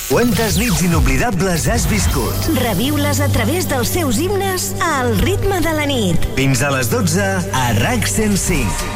Quantes nits inoblidables has viscut? Reviu-les a través dels seus himnes al ritme de la nit. Fins a les 12 a RAC 105.